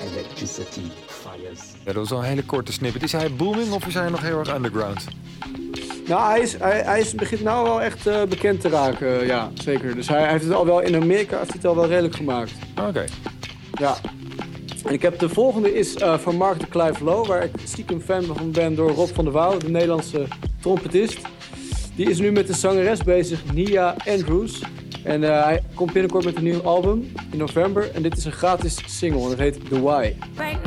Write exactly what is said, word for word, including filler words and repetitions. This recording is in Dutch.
electricity, fires. Ja, dat was al een hele korte snippet. Is hij booming of is hij nog heel erg underground? Nou, hij, is, hij, hij is, begint nou wel echt uh, bekend te raken, uh, ja, zeker. Dus hij, hij heeft het al wel in Amerika heeft hij het al wel redelijk gemaakt. Oké. Okay. Ja. En ik heb de volgende is uh, van Mark de Clive Low, waar ik stiekem fan van ben door Rob van der Wouw, de Nederlandse trompetist. Die is nu met de zangeres bezig, Nia Andrews. En uh, hij komt binnenkort met een nieuw album in november. En dit is een gratis single en het heet The Why. Right